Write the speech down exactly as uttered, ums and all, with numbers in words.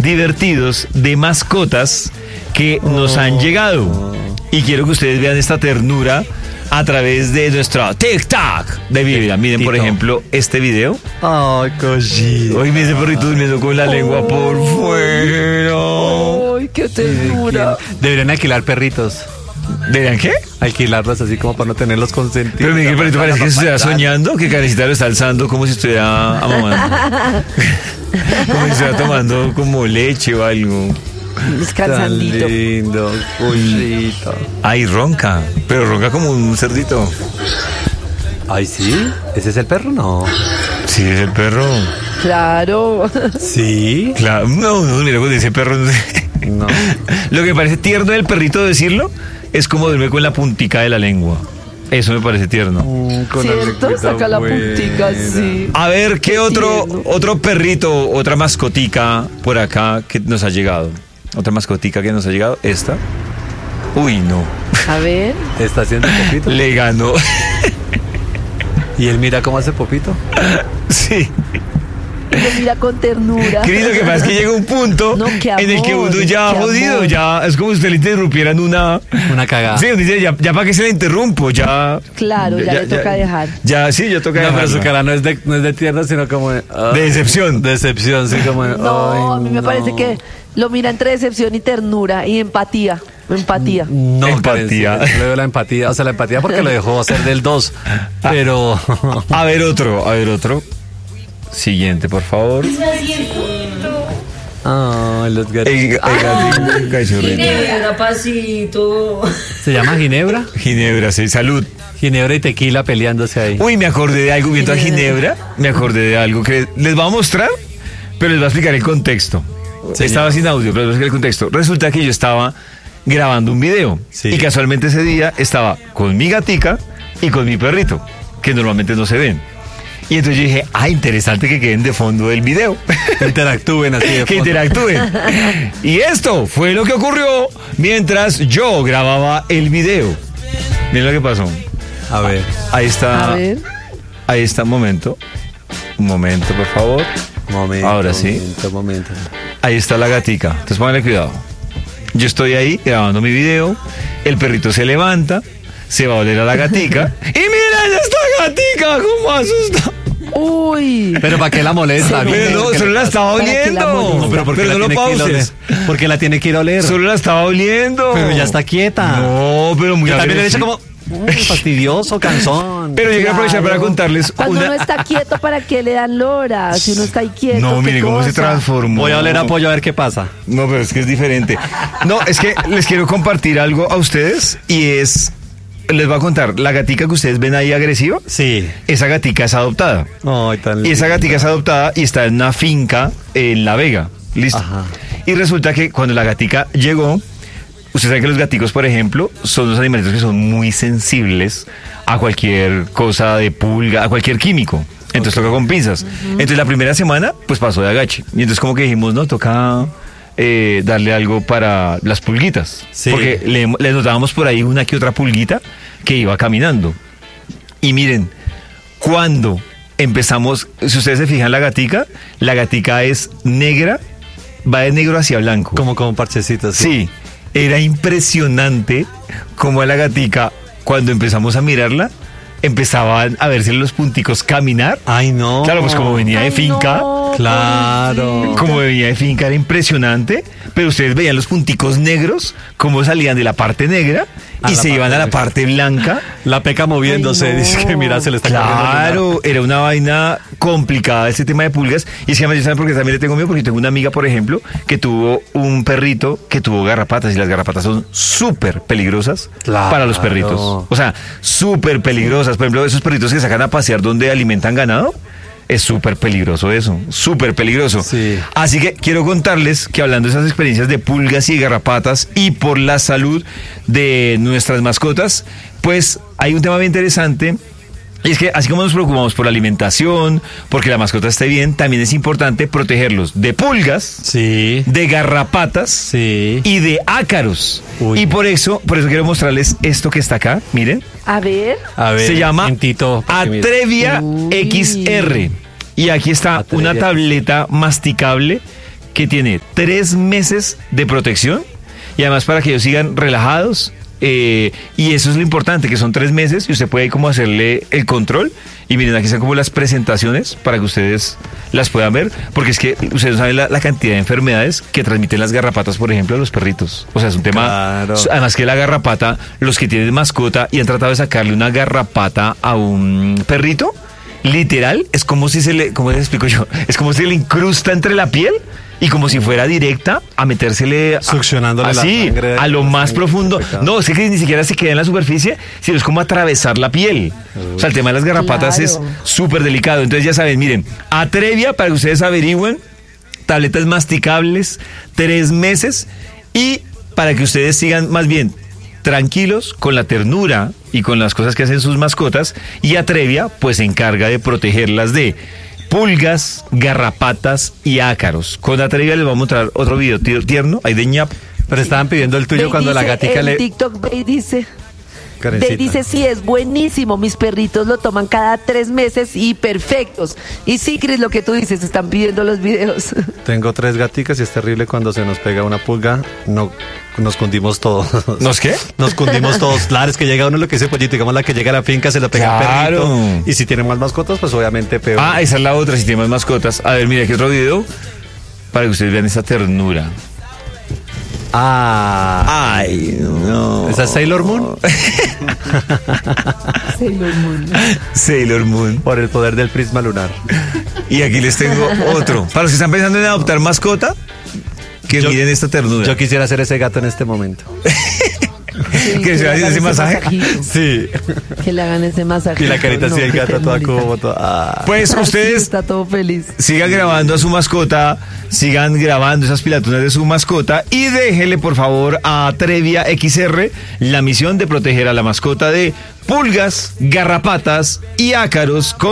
divertidos de mascotas que nos han llegado. Y quiero que ustedes vean esta ternura a través de nuestro TikTok de Vibra. Miren, por ejemplo, este video. Ay, cosita. Hoy me ese perrito durmiendo con la lengua por fuera. Ay, qué ternura. Deberían alquilar perritos. ¿Deberían qué? Alquilarlos así como para no tenerlos consentidos. Pero Miguel, el perrito parece que se estuviera soñando, que Karencita lo está alzando como si estuviera amamando. Como si estuviera tomando como leche o algo. Descansandito. Tan lindo, cosita. Ay, ronca, pero ronca como un cerdito. Ay, ¿sí? ¿Ese es el perro? No. Sí, es el perro. Claro. ¿Sí? Claro, no, no, mira, cuando dice perro, no sé. No. Lo que me parece tierno del perrito decirlo es como duerme con la puntica de la lengua. Eso me parece tierno. Mm, con ¿Cierto? la Saca la puntica, sí. A ver, ¿qué otro, tierno. otro perrito, otra mascotica por acá que nos ha llegado? Otra mascotica que nos ha llegado, esta. Uy, no. A ver. ¿Está haciendo popito? Le ganó. ¿Y él mira cómo hace popito? Sí. Lo mira con ternura. Cris, lo que pasa es que llega un punto No, qué en el que amor, uno ya ha qué jodido, amor. ya es como si usted le interrumpiera en una... Una cagada. Sí, uno dice, ya, ya para qué se le interrumpo, ya... Claro, ya le toca dejar. Ya, sí, ya toca No, pero dejarla. su cara no es de, no es de tierna, sino como de... ah, De decepción. Decepción, sí, como de... No, ay, a mí me no. parece que lo mira entre decepción y ternura y empatía. Empatía. No, Empatía. Karencita, yo le veo la empatía. O sea, la empatía porque lo dejó hacer del dos. Pero... A ver otro, a ver otro. Siguiente, por favor. Ay, los El, gatos. el gatito, el cachorrito. Ginebra, pasito. ¿Se llama Ginebra? Ginebra, sí, salud. Ginebra y tequila peleándose ahí. Uy, me acordé de algo viendo a Ginebra. Me acordé de algo que les voy a mostrar, pero les voy a explicar el contexto. Sí. Estaba sin audio, pero les voy a explicar el contexto. Resulta que yo estaba grabando un video. Sí. Y casualmente ese día estaba con mi gatica y con mi perrito, que normalmente no se ven. Y entonces yo dije, ah, interesante que queden de fondo del video. Interactúen así de Que fondo. interactúen. Y esto fue lo que ocurrió mientras yo grababa el video. Miren lo que pasó. A ver. Ahí está. A ver. Ahí está, un momento. Un momento, por favor. Momento. Ahora sí. Momento, momento. Ahí está la gatica. Entonces pónganle cuidado. Yo estoy ahí grabando mi video. El perrito se levanta. Se va a oler a la gatica. ¡Y miren esta gatica! ¿Cómo asusta? Uy. Pero ¿para qué la molesta? Sí, Pero Mire, no, ¿qué solo le la pasa? estaba ¿Para qué la oliendo. molesta? No, pero ¿por qué Pero la no lo tiene que ir a pauses. oler? Porque la tiene que ir a oler. Solo la estaba oliendo. Pero ya está quieta. No, pero muy Yo también le he agresivo. dicho como... "Mm, fastidioso, cansón". Pero yo quiero aprovechar Claro. para contarles Cuando una... uno está quieto, ¿para qué le dan lora? Si uno está ahí quieto. No, ¿qué mire cómo se cosa? transformó. Voy a oler a pollo a ver qué pasa. No, pero es que es diferente. No, es que les quiero compartir algo a ustedes y es... Les voy a contar, la gatica que ustedes ven ahí agresiva, Sí. esa gatica es adoptada. Ay, tan Y esa lindo. gatica es adoptada y está en una finca en La Vega. Listo. Ajá. Y resulta que cuando la gatica llegó, ustedes saben que los gaticos, por ejemplo, son los animalitos que son muy sensibles a cualquier cosa de pulga, a cualquier químico. Entonces toca con pinzas. Entonces la primera semana, pues pasó de agache. Y entonces como que dijimos, no, toca eh, darle algo para las pulguitas. Sí. Porque le, le notábamos por ahí una que otra pulguita que iba caminando. Y miren, cuando empezamos, si ustedes se fijan la gatica, la gatica es negra, va de negro hacia blanco. Como con parchecitos. Sí, era impresionante como a la gatica, cuando empezamos a mirarla, empezaban a verse los punticos caminar. Ay, no. Claro, pues como venía de Ay, finca, no, Claro. pobrecita. como venía de finca era impresionante, pero ustedes veían los punticos negros, cómo salían de la parte negra A y la se iban parte a la negra. parte blanca. La peca moviéndose. Ay, no. Dice que mira, se le está corriendo el lunar. Claro, era una vaina complicada este tema de pulgas. Y es que además yo saben porque también le tengo miedo, porque tengo una amiga, por ejemplo, que tuvo un perrito que tuvo garrapatas y las garrapatas son súper peligrosas Claro. para los perritos. O sea, súper peligrosas. Por ejemplo, esos perritos que sacan a pasear donde alimentan ganado. Es súper peligroso eso, súper peligroso. Sí. Así que quiero contarles que hablando de esas experiencias de pulgas y garrapatas y por la salud de nuestras mascotas, pues hay un tema bien interesante. Y es que así como nos preocupamos por la alimentación, porque la mascota esté bien, también es importante protegerlos de pulgas, Sí. de garrapatas Sí. y de ácaros. Uy. Y por eso, por eso quiero mostrarles esto que está acá, miren. A ver. A ver. Se llama Tintito, para que mire. Atrevia Uy. X R. Y aquí está Atrevia. una tableta masticable que tiene tres meses de protección y además para que ellos sigan relajados. Eh, y eso es lo importante, que son tres meses y usted puede como hacerle el control. Y miren, aquí están como las presentaciones para que ustedes las puedan ver, porque es que ustedes saben la, la cantidad de enfermedades que transmiten las garrapatas, por ejemplo, a los perritos. O sea, es un tema... Claro. Además que la garrapata, los que tienen mascota y han tratado de sacarle una garrapata a un perrito, literal, es como si se le... ¿Cómo les explico yo? Es como si le incrusta entre la piel y como si fuera directa a metérsele... a- Succionándole la así, sangre. a lo La más sangre, profundo. perfecto. No, es que ni siquiera se queda en la superficie, sino es como atravesar la piel. O sea, el tema de las garrapatas Claro. es súper delicado. Entonces ya saben, miren, Atrevia, para que ustedes averigüen, tabletas masticables, tres meses, y para que ustedes sigan más bien tranquilos con la ternura y con las cosas que hacen sus mascotas, y Atrevia pues se encarga de protegerlas de pulgas, garrapatas y ácaros. Con Atrevia les vamos a mostrar otro video tier- tierno, ahí de ñap. Pero estaban pidiendo el tuyo Bey cuando la dice gatica en le... TikTok Bey dice, Karencita. Bey dice, sí, es buenísimo, mis perritos lo toman cada tres meses y perfectos. Y sí, Cris, lo que tú dices, están pidiendo los videos. Tengo tres gaticas y es terrible cuando se nos pega una pulga, no nos cundimos todos. ¿Nos qué? Nos cundimos todos. Claro, es que llega uno lo que dice pollito, digamos la que llega a la finca se lo pega Claro. al perrito. Y si tiene más mascotas, pues obviamente peor. Ah, esa es la otra, si tiene más mascotas. A ver, mira aquí otro video para que ustedes vean esa ternura. Ah. Ay, no. ¿Esa es Sailor Moon? Sailor Moon. Por el poder del prisma lunar. Y aquí les tengo otro. Para los que están pensando en adoptar mascota, que Yo- miren esta ternura. Yo quisiera ser ese gato en este momento. ¿Que se le haga hagan ese masaje? masajito, Sí. Que le hagan ese masaje. Y la carita así, el gato toda como como toda... ah. Pues ustedes está todo feliz. sigan grabando a su mascota, sigan grabando esas pilatunas de su mascota y déjenle por favor a Atrevia X R la misión de proteger a la mascota de pulgas, garrapatas y ácaros con